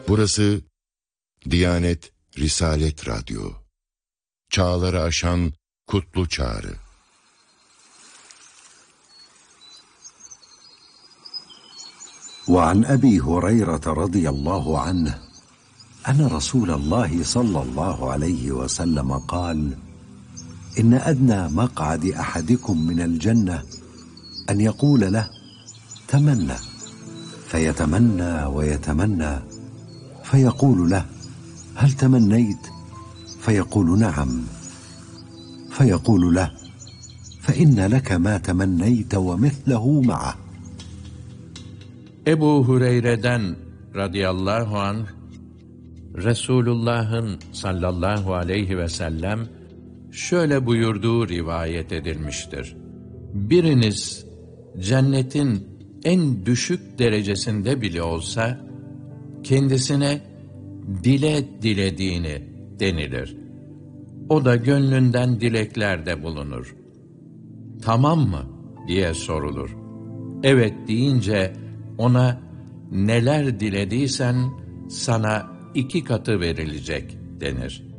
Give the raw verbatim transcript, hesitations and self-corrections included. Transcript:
Burası Diyanet Risalet Radyo. Çağları aşan kutlu çağrı. وعن أبي هريرة رضي الله عنه أن رسول الله صلى الله عليه وسلم قال: إن أدنى مقعد أحدكم من الجنة أن يقول له تمنى، فيتمنى ويتمنى، فيقول له هل تمنيت؟ فيقول نعم، فيقول له فإن لك ما تمنيت ومثله معه. Ebu Hureyre'den radıyallahu anh, Resulullah'ın sallallahu aleyhi ve sellem şöyle buyurduğu rivayet edilmiştir. Biriniz cennetin en düşük derecesinde bile olsa kendisine dile dilediğini denilir. O da gönlünden dileklerde bulunur. Tamam mı diye sorulur. Evet deyince ona neler dilediysen sana iki katı verilecek denir.